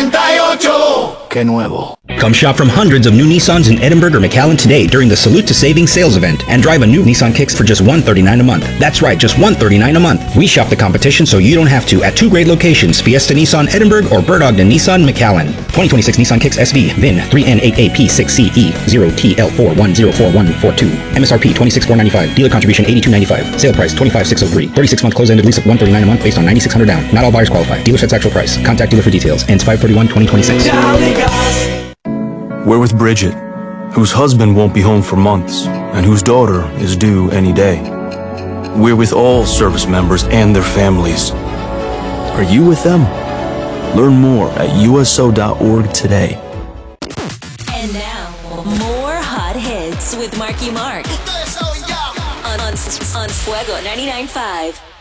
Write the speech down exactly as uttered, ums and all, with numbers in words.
noventa y ocho. Qué nuevo. Come shop from hundreds of new Nissans in Edinburgh or McAllen today during the Salute to Savings sales event and drive a new Nissan Kicks for just one hundred thirty-nine dollars a month. That's right, just one hundred thirty-nine dollars a month. We shop the competition so you don't have to at two great locations, Fiesta Nissan Edinburgh or Bird Ogden Nissan McAllen. twenty twenty-six Nissan Kicks S V, V I N three N eight A P six C E zero T L four one zero four one four two. M S R P twenty-six thousand four hundred ninety-five. Dealer contribution eighty-two ninety-five. Sale price twenty-five thousand six hundred three. thirty-six month close-ended lease of one hundred thirty-nine dollars a month based on nine thousand six hundred dollars down. Not all buyers qualify. Dealer sets actual price. Contact dealer for details. Ends five thirty-one twenty twenty-six. We're with Bridget, whose husband won't be home for months, and whose daughter is due any day. We're with all service members and their families. Are you with them? Learn more at U S O dot org today. And now, more hot hits with Marky Mark on, on, on Fuego ninety-nine point five.